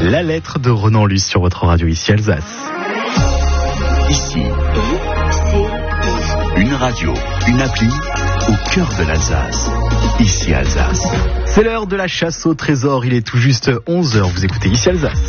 La lettre de Ronan Luce sur votre radio ici Alsace. Ici, une radio, une appli au cœur de l'Alsace. Ici Alsace. C'est l'heure de la chasse au trésor, il est tout juste 11h, vous écoutez ici Alsace.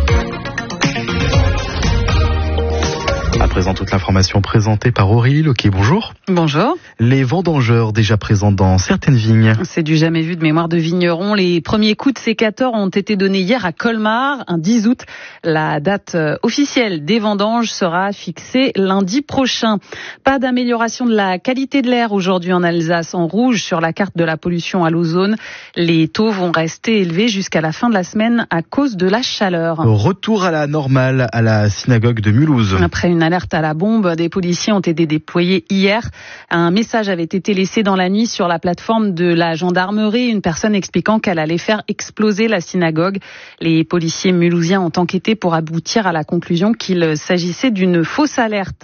À présent, toute l'information présentée par Aurélie. Ok, bonjour. Bonjour. Les vendangeurs déjà présents dans certaines vignes. C'est du jamais vu de mémoire de vignerons. Les premiers coups de sécateur ont été donnés hier à Colmar, un 10 août. La date officielle des vendanges sera fixée lundi prochain. Pas d'amélioration de la qualité de l'air aujourd'hui en Alsace. En rouge sur la carte de la pollution à l'ozone. Les taux vont rester élevés jusqu'à la fin de la semaine à cause de la chaleur. Retour à la normale à la synagogue de Mulhouse. Après une alerte à la bombe, des policiers ont été déployés hier. Un message avait été laissé dans la nuit sur la plateforme de la gendarmerie, une personne expliquant qu'elle allait faire exploser la synagogue. Les policiers mulhousiens ont enquêté pour aboutir à la conclusion qu'il s'agissait d'une fausse alerte.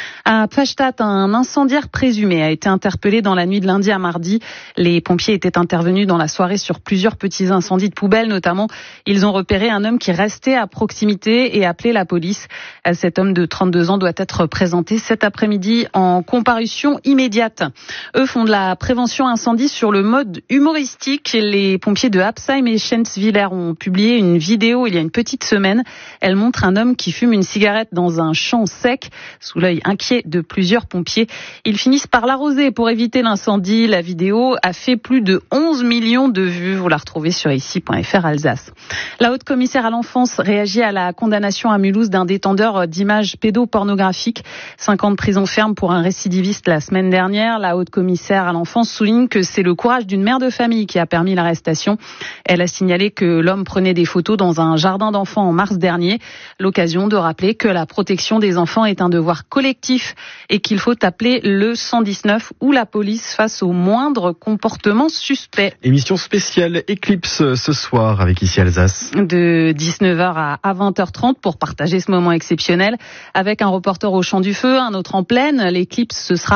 À Pfastatt, un incendiaire présumé a été interpellé dans la nuit de lundi à mardi. Les pompiers étaient intervenus dans la soirée sur plusieurs petits incendies de poubelles, notamment. Ils ont repéré un homme qui restait à proximité et appelé la police. Cet homme de 32 ans doit être présenté cet après-midi en comparution immédiate. Eux font de la prévention incendie sur le mode humoristique. Les pompiers de Absheim et Schenzwiller ont publié une vidéo il y a une petite semaine. Elle montre un homme qui fume une cigarette dans un champ sec, sous l'œil inquiet de plusieurs pompiers. Ils finissent par l'arroser pour éviter l'incendie. La vidéo a fait plus de 11 millions de vues. Vous la retrouvez sur ici.fr Alsace. La haute commissaire à l'enfance réagit à la condamnation à Mulhouse d'un détendeur d'images pédopornographiques. 5 ans de prison ferme pour un récidiviste la semaine dernière. La haute commissaire à l'enfance souligne que c'est le courage d'une mère de famille qui a permis l'arrestation. Elle a signalé que l'homme prenait des photos dans un jardin d'enfants en mars dernier. L'occasion de rappeler que la protection des enfants est un devoir collectif et qu'il faut appeler le 119 ou la police face au moindre comportement suspect. Émission spéciale Éclipse ce soir avec ici Alsace. De 19h à 20h30 pour partager ce moment exceptionnel avec un reporter au champ du feu, un autre en plaine. L'éclipse, ce sera